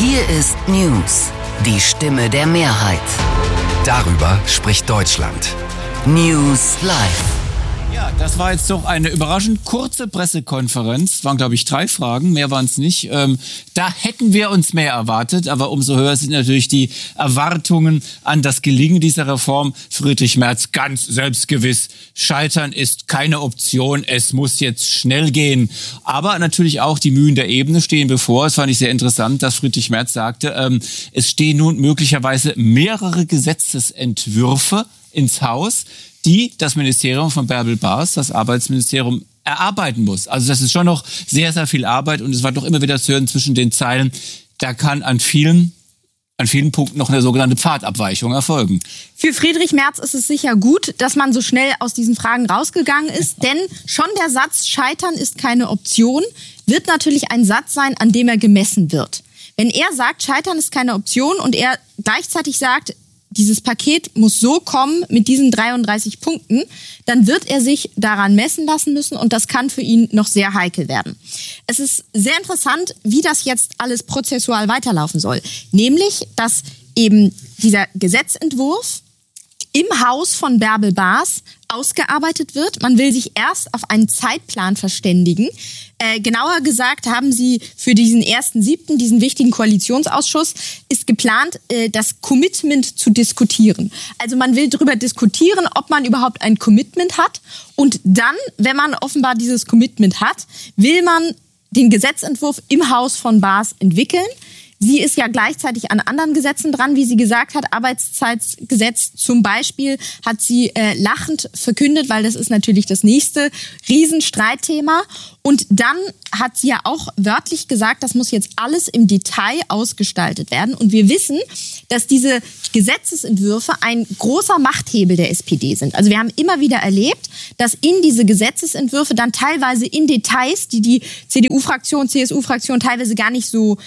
Hier ist News, die Stimme der Mehrheit. Darüber spricht Deutschland. News Live. Ja, das war jetzt doch eine überraschend kurze Pressekonferenz. Waren, glaube ich, 3 Fragen, mehr waren es nicht. Da hätten wir uns mehr erwartet, aber umso höher sind natürlich die Erwartungen an das Gelingen dieser Reform. Friedrich Merz ganz selbstgewiss, Scheitern ist keine Option, es muss jetzt schnell gehen. Aber natürlich auch die Mühen der Ebene stehen bevor. Das fand ich sehr interessant, dass Friedrich Merz sagte, es stehen nun möglicherweise mehrere Gesetzesentwürfe ins Haus, die das Ministerium von Bärbel Baas, das Arbeitsministerium, erarbeiten muss. Also das ist schon noch sehr, sehr viel Arbeit und es war doch immer wieder zu hören zwischen den Zeilen, da kann an vielen Punkten noch eine sogenannte Pfadabweichung erfolgen. Für Friedrich Merz ist es sicher gut, dass man so schnell aus diesen Fragen rausgegangen ist, denn schon der Satz Scheitern ist keine Option wird natürlich ein Satz sein, an dem er gemessen wird. Wenn er sagt, Scheitern ist keine Option und er gleichzeitig sagt, dieses Paket muss so kommen mit diesen 33 Punkten, dann wird er sich daran messen lassen müssen und das kann für ihn noch sehr heikel werden. Es ist sehr interessant, wie das jetzt alles prozessual weiterlaufen soll. Nämlich, dass eben dieser Gesetzentwurf im Haus von Bärbel Baas ausgearbeitet wird. Man will sich erst auf einen Zeitplan verständigen. Genauer gesagt haben sie für diesen 1.7., diesen wichtigen Koalitionsausschuss, ist geplant, das Commitment zu diskutieren. Also man will darüber diskutieren, ob man überhaupt ein Commitment hat. Und dann, wenn man offenbar dieses Commitment hat, will man den Gesetzentwurf im Haus von Baas entwickeln. Sie ist ja gleichzeitig an anderen Gesetzen dran, wie sie gesagt hat. Arbeitszeitgesetz zum Beispiel hat sie lachend verkündet, weil das ist natürlich das nächste Riesenstreitthema. Und dann hat sie ja auch wörtlich gesagt, das muss jetzt alles im Detail ausgestaltet werden. Und wir wissen, dass diese Gesetzesentwürfe ein großer Machthebel der SPD sind. Also wir haben immer wieder erlebt, dass in diese Gesetzesentwürfe dann teilweise in Details, die CDU-Fraktion, CSU-Fraktion teilweise gar nicht so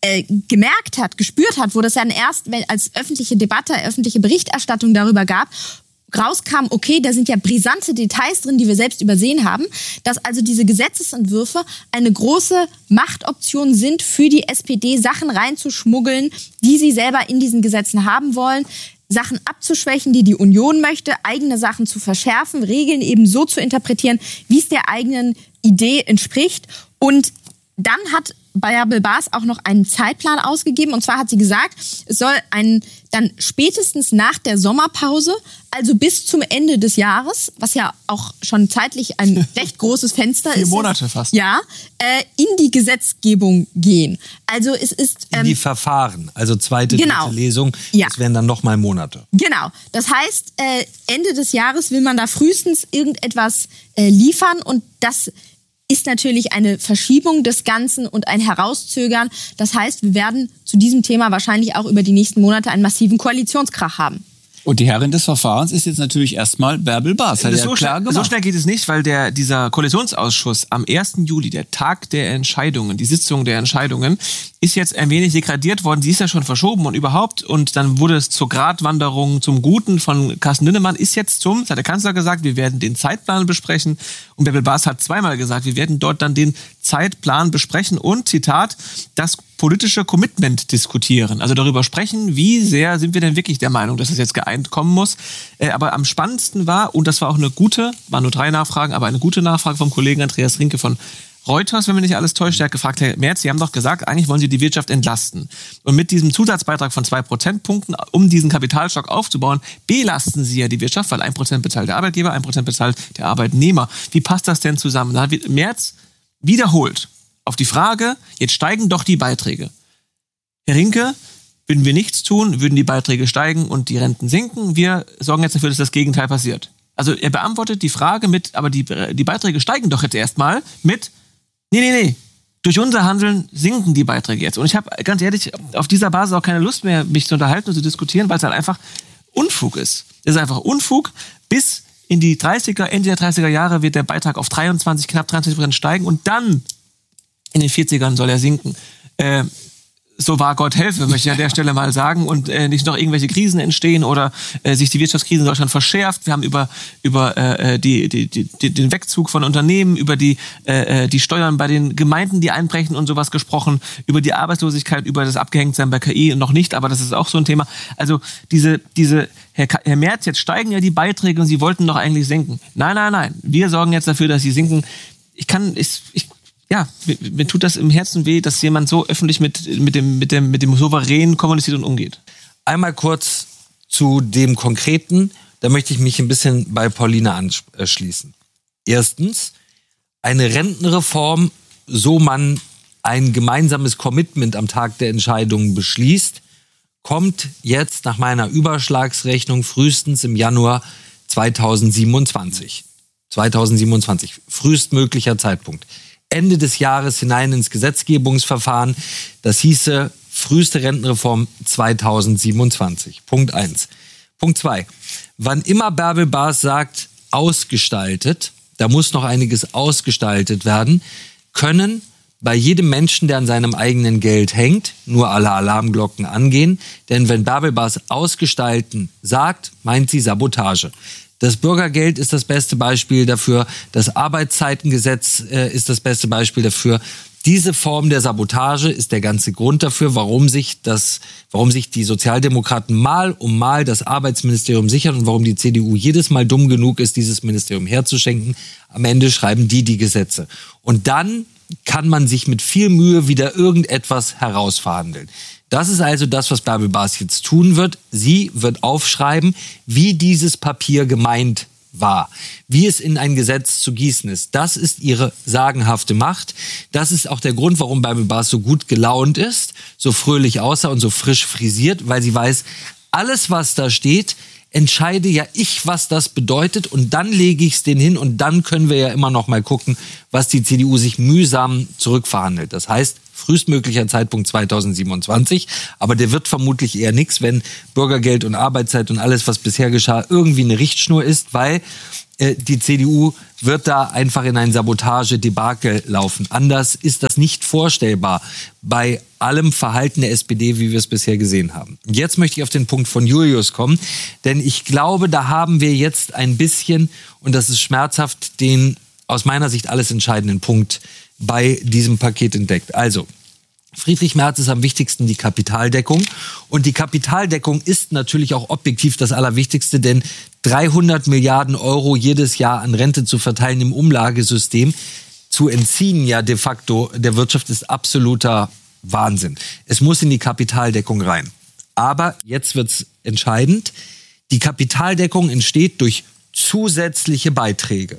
gemerkt hat, gespürt hat, wo das dann erst als öffentliche Debatte, öffentliche Berichterstattung darüber gab, rauskam, okay, da sind ja brisante Details drin, die wir selbst übersehen haben, dass also diese Gesetzesentwürfe eine große Machtoption sind für die SPD, Sachen reinzuschmuggeln, die sie selber in diesen Gesetzen haben wollen, Sachen abzuschwächen, die die Union möchte, eigene Sachen zu verschärfen, Regeln eben so zu interpretieren, wie es der eigenen Idee entspricht. Und dann hat Bärbel Baas auch noch einen Zeitplan ausgegeben. Und zwar hat sie gesagt, es soll dann spätestens nach der Sommerpause, also bis zum Ende des Jahres, was ja auch schon zeitlich ein recht großes Fenster ist. 4 Monate fast. Ja, in die Gesetzgebung gehen. Also es ist... in die Verfahren, also zweite, dritte Lesung, ja. Das wären dann nochmal Monate. Genau, das heißt, Ende des Jahres will man da frühestens irgendetwas liefern und das ist natürlich eine Verschiebung des Ganzen und ein Herauszögern. Das heißt, wir werden zu diesem Thema wahrscheinlich auch über die nächsten Monate einen massiven Koalitionskrach haben. Und die Herrin des Verfahrens ist jetzt natürlich erstmal Bärbel Baas. So schnell geht es nicht, weil dieser Koalitionsausschuss am 1. Juli, der Tag der Entscheidungen, die Sitzung der Entscheidungen, ist jetzt ein wenig degradiert worden. Sie ist ja schon verschoben und überhaupt. Und dann wurde es zur Gratwanderung zum Guten von Carsten Linnemann. Ist jetzt das hat der Kanzler gesagt, wir werden den Zeitplan besprechen. Und Bärbel Baas hat zweimal gesagt, wir werden dort dann den Zeitplan besprechen und, Zitat, das politische Commitment diskutieren. Also darüber sprechen, wie sehr sind wir denn wirklich der Meinung, dass es jetzt geeint kommen muss. Aber am spannendsten war, und das war auch waren nur 3 Nachfragen, aber eine gute Nachfrage vom Kollegen Andreas Rinke von Reuters, wenn mich nicht alles täuscht, der hat gefragt, Herr Merz, Sie haben doch gesagt, eigentlich wollen Sie die Wirtschaft entlasten. Und mit diesem Zusatzbeitrag von 2 Prozentpunkten, um diesen Kapitalstock aufzubauen, belasten Sie ja die Wirtschaft, weil 1% bezahlt der Arbeitgeber, 1% bezahlt der Arbeitnehmer. Wie passt das denn zusammen? Da hat Merz wiederholt auf die Frage, jetzt steigen doch die Beiträge. Herr Rinke, würden wir nichts tun, würden die Beiträge steigen und die Renten sinken. Wir sorgen jetzt dafür, dass das Gegenteil passiert. Also er beantwortet die Frage mit, aber die Beiträge steigen doch jetzt erstmal mit, nee. Durch unser Handeln sinken die Beiträge jetzt. Und ich habe ganz ehrlich auf dieser Basis auch keine Lust mehr, mich zu unterhalten und zu diskutieren, weil es halt einfach Unfug ist. Es ist einfach Unfug. Bis in die Ende der 30er Jahre wird der Beitrag auf knapp 23% steigen und dann in den 40ern soll er sinken. so wahr Gott helfe, möchte ich an der Stelle mal sagen, und nicht noch irgendwelche Krisen entstehen oder sich die Wirtschaftskrise in Deutschland verschärft. Wir haben über den Wegzug von Unternehmen, über die Steuern bei den Gemeinden, die einbrechen und sowas gesprochen, über die Arbeitslosigkeit, über das Abgehängtsein bei KI noch nicht, aber das ist auch so ein Thema. Also Herr Merz, jetzt steigen ja die Beiträge und Sie wollten doch eigentlich senken. Nein, wir sorgen jetzt dafür, dass Sie sinken. Mir tut das im Herzen weh, dass jemand so öffentlich mit dem Souverän kommuniziert und umgeht. Einmal kurz zu dem Konkreten, da möchte ich mich ein bisschen bei Pauline anschließen. Erstens, eine Rentenreform, so man ein gemeinsames Commitment am Tag der Entscheidung beschließt, kommt jetzt nach meiner Überschlagsrechnung frühestens im Januar 2027. Frühestmöglicher Zeitpunkt. Ende des Jahres hinein ins Gesetzgebungsverfahren. Das hieße früheste Rentenreform 2027. Punkt 1. Punkt 2. Wann immer Bärbel Baas sagt, ausgestaltet, da muss noch einiges ausgestaltet werden, können bei jedem Menschen, der an seinem eigenen Geld hängt, nur alle Alarmglocken angehen. Denn wenn Bärbel Baas ausgestalten sagt, meint sie Sabotage. Das Bürgergeld ist das beste Beispiel dafür. Das Arbeitszeitengesetz ist das beste Beispiel dafür. Diese Form der Sabotage ist der ganze Grund dafür, warum sich die Sozialdemokraten mal um mal das Arbeitsministerium sichern und warum die CDU jedes Mal dumm genug ist, dieses Ministerium herzuschenken. Am Ende schreiben die Gesetze. Und dann kann man sich mit viel Mühe wieder irgendetwas herausverhandeln. Das ist also das, was Bärbel Baas jetzt tun wird. Sie wird aufschreiben, wie dieses Papier gemeint war, wie es in ein Gesetz zu gießen ist. Das ist ihre sagenhafte Macht. Das ist auch der Grund, warum Bärbel Baas so gut gelaunt ist, so fröhlich aussah und so frisch frisiert, weil sie weiß, alles, was da steht, entscheide ja ich, was das bedeutet, und dann lege ich es denen hin und dann können wir ja immer noch mal gucken, was die CDU sich mühsam zurückverhandelt. Das heißt, frühestmöglicher Zeitpunkt 2027, aber der wird vermutlich eher nichts, wenn Bürgergeld und Arbeitszeit und alles, was bisher geschah, irgendwie eine Richtschnur ist, weil die CDU wird da einfach in ein Sabotage-Debakel laufen. Anders ist das nicht vorstellbar bei allem Verhalten der SPD, wie wir es bisher gesehen haben. Jetzt möchte ich auf den Punkt von Julius kommen, denn ich glaube, da haben wir jetzt ein bisschen, und das ist schmerzhaft, den aus meiner Sicht alles entscheidenden Punkt bei diesem Paket entdeckt. Also, Friedrich Merz ist am wichtigsten die Kapitaldeckung. Und die Kapitaldeckung ist natürlich auch objektiv das Allerwichtigste, denn 300 Milliarden Euro jedes Jahr an Rente zu verteilen im Umlagesystem, zu entziehen ja de facto der Wirtschaft, ist absoluter Wahnsinn. Es muss in die Kapitaldeckung rein. Aber jetzt wird's entscheidend. Die Kapitaldeckung entsteht durch zusätzliche Beiträge.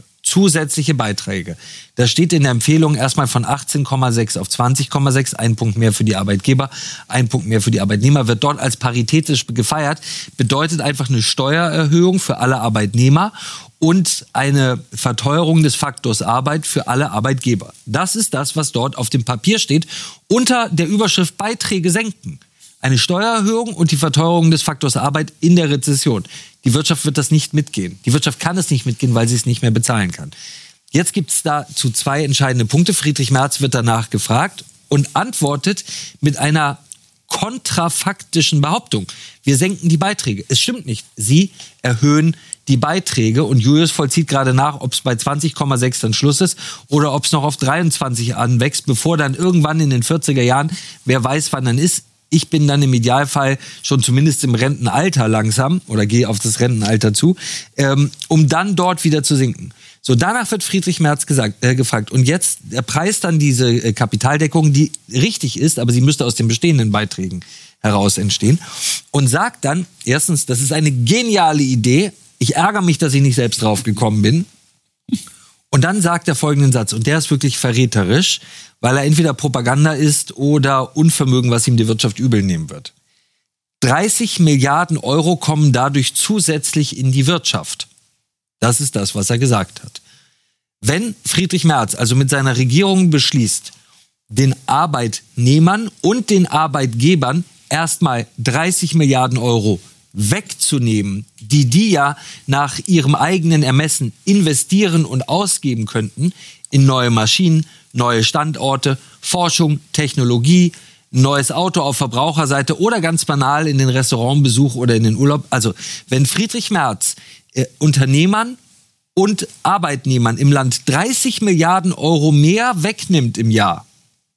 Da steht in der Empfehlung erstmal von 18,6 auf 20,6, ein Punkt mehr für die Arbeitgeber, ein Punkt mehr für die Arbeitnehmer, wird dort als paritätisch gefeiert, bedeutet einfach eine Steuererhöhung für alle Arbeitnehmer und eine Verteuerung des Faktors Arbeit für alle Arbeitgeber. Das ist das, was dort auf dem Papier steht, unter der Überschrift Beiträge senken. Eine Steuererhöhung und die Verteuerung des Faktors Arbeit in der Rezession. Die Wirtschaft wird das nicht mitgehen. Die Wirtschaft kann es nicht mitgehen, weil sie es nicht mehr bezahlen kann. Jetzt gibt es dazu zwei entscheidende Punkte. Friedrich Merz wird danach gefragt und antwortet mit einer kontrafaktischen Behauptung. Wir senken die Beiträge. Es stimmt nicht. Sie erhöhen die Beiträge und Julius vollzieht gerade nach, ob es bei 20,6 dann Schluss ist oder ob es noch auf 23 anwächst, bevor dann irgendwann in den 40er Jahren, wer weiß wann dann ist, ich bin dann im Idealfall schon zumindest im Rentenalter langsam oder gehe auf das Rentenalter zu, um dann dort wieder zu sinken. So, danach wird Friedrich Merz gefragt. Und jetzt erpreist dann diese Kapitaldeckung, die richtig ist, aber sie müsste aus den bestehenden Beiträgen heraus entstehen. Und sagt dann, erstens, das ist eine geniale Idee. Ich ärgere mich, dass ich nicht selbst drauf gekommen bin. Und dann sagt er folgenden Satz, und der ist wirklich verräterisch, weil er entweder Propaganda ist oder Unvermögen, was ihm die Wirtschaft übel nehmen wird. 30 Milliarden Euro kommen dadurch zusätzlich in die Wirtschaft. Das ist das, was er gesagt hat. Wenn Friedrich Merz also mit seiner Regierung beschließt, den Arbeitnehmern und den Arbeitgebern erstmal 30 Milliarden Euro wegzunehmen, die ja nach ihrem eigenen Ermessen investieren und ausgeben könnten in neue Maschinen, neue Standorte, Forschung, Technologie, ein neues Auto auf Verbraucherseite oder ganz banal in den Restaurantbesuch oder in den Urlaub. Also wenn Friedrich Merz Unternehmern und Arbeitnehmern im Land 30 Milliarden Euro mehr wegnimmt im Jahr,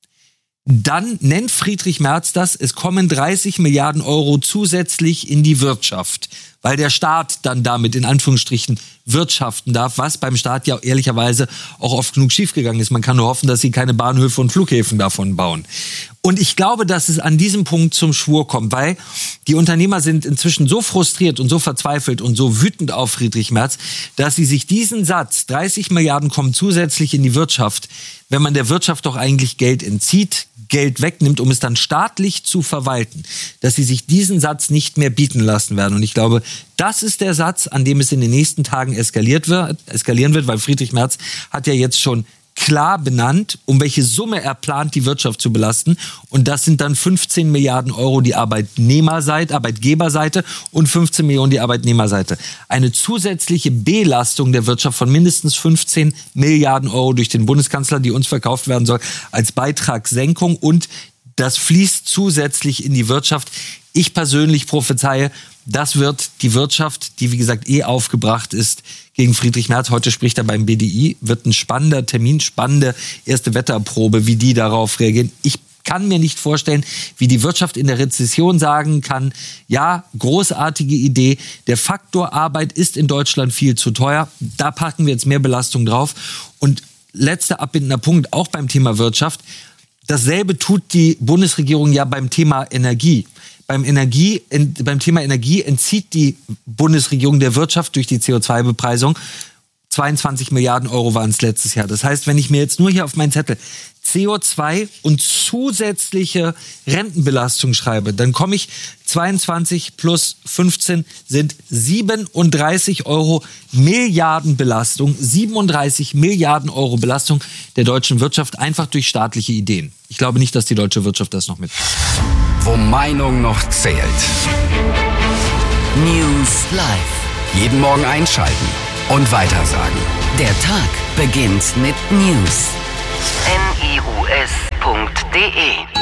dann nennt Friedrich Merz das, es kommen 30 Milliarden Euro zusätzlich in die Wirtschaft, weil der Staat dann damit in Anführungsstrichen wirtschaften darf, was beim Staat ja ehrlicherweise auch oft genug schiefgegangen ist. Man kann nur hoffen, dass sie keine Bahnhöfe und Flughäfen davon bauen. Und ich glaube, dass es an diesem Punkt zum Schwur kommt, weil die Unternehmer sind inzwischen so frustriert und so verzweifelt und so wütend auf Friedrich Merz, dass sie sich diesen Satz, 30 Milliarden kommen zusätzlich in die Wirtschaft, wenn man der Wirtschaft doch eigentlich Geld entzieht, Geld wegnimmt, um es dann staatlich zu verwalten, dass sie sich diesen Satz nicht mehr bieten lassen werden. Und ich glaube, das ist der Satz, an dem es in den nächsten Tagen eskalieren wird, weil Friedrich Merz hat ja jetzt schon klar benannt, um welche Summe er plant, die Wirtschaft zu belasten. Und das sind dann 15 Milliarden Euro die Arbeitgeberseite und 15 Millionen die Arbeitnehmerseite. Eine zusätzliche Belastung der Wirtschaft von mindestens 15 Milliarden Euro durch den Bundeskanzler, die uns verkauft werden soll als Beitragssenkung. Und das fließt zusätzlich in die Wirtschaft. Ich persönlich prophezeie, das wird die Wirtschaft, die wie gesagt aufgebracht ist, gegen Friedrich Merz. Heute spricht er beim BDI, wird ein spannender Termin, spannende erste Wetterprobe, wie die darauf reagieren. Ich kann mir nicht vorstellen, wie die Wirtschaft in der Rezession sagen kann, ja, großartige Idee, der Faktor Arbeit ist in Deutschland viel zu teuer, da packen wir jetzt mehr Belastung drauf. Und letzter abbindender Punkt, auch beim Thema Wirtschaft, dasselbe tut die Bundesregierung ja beim Thema Energie. Beim Thema Energie entzieht die Bundesregierung der Wirtschaft durch die CO2-Bepreisung 22 Milliarden Euro waren es letztes Jahr. Das heißt, wenn ich mir jetzt nur hier auf meinen Zettel CO2 und zusätzliche Rentenbelastung schreibe, dann komme ich 22 plus 15 sind 37 Euro Milliarden Belastung, 37 Milliarden Euro Belastung der deutschen Wirtschaft einfach durch staatliche Ideen. Ich glaube nicht, dass die deutsche Wirtschaft das noch mit. Wo Meinung noch zählt. News Live. Jeden Morgen einschalten und weitersagen. Der Tag beginnt mit News. news.de